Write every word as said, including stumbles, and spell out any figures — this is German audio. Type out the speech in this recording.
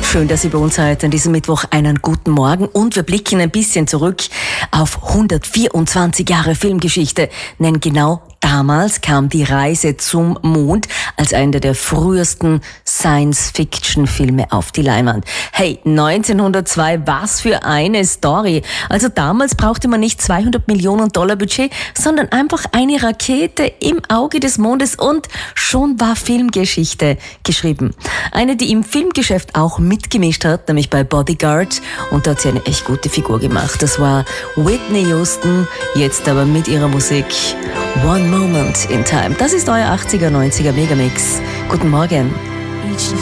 Schön, dass Sie bei uns heute an diesem Mittwoch einen guten Morgen und wir blicken ein bisschen zurück auf hundertvierundzwanzig Jahre Filmgeschichte, denn genau damals kam die Reise zum Mond als einer der frühesten Science-Fiction-Filme auf die Leinwand. Hey, neunzehnhundertzwei, was für eine Story. Also damals brauchte man nicht zweihundert Millionen Dollar Budget, sondern einfach eine Rakete im Auge des Mondes und schon war Filmgeschichte geschrieben. Eine, die im Filmgeschäft auch mitgemischt hat, nämlich bei Bodyguard, und da hat sie eine echt gute Figur gemacht. Das war Whitney Houston, jetzt aber mit ihrer Musik One Moment in Time. Das ist euer achtziger, neunziger Megamix. Guten Morgen.